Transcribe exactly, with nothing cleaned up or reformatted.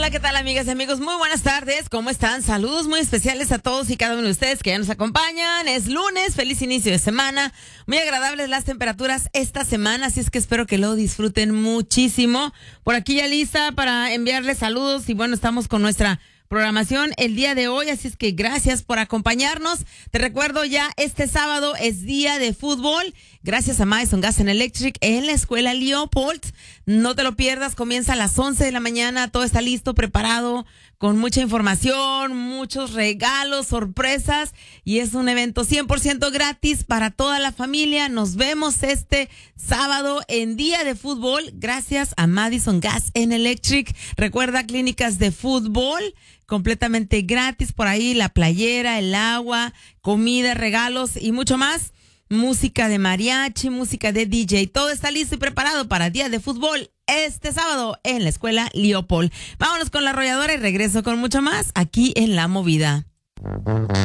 Hola, ¿qué tal, amigas y amigos? Muy buenas tardes, ¿cómo están? Saludos muy especiales a todos y cada uno de ustedes que ya nos acompañan. Es lunes, feliz inicio de semana. Muy agradables las temperaturas esta semana, así es que espero que lo disfruten muchísimo. Por aquí ya lista para enviarles saludos y bueno, estamos con nuestra programación el día de hoy, así es que gracias por acompañarnos. Te recuerdo ya, este sábado es día de fútbol, gracias a Madison Gas and Electric en la escuela Leopold. No te lo pierdas, comienza a las once de la mañana, todo está listo, preparado, con mucha información, muchos regalos, sorpresas, y es un evento cien por ciento gratis para toda la familia. Nos vemos este sábado en día de fútbol, gracias a Madison Gas and Electric. Recuerda, clínicas de fútbol completamente gratis, por ahí la playera, el agua, comida, regalos y mucho más. Música de mariachi, música de D J, todo está listo y preparado para día de fútbol este sábado en la escuela Leopold. Vámonos con la arrolladora y regreso con mucho más aquí en La Movida.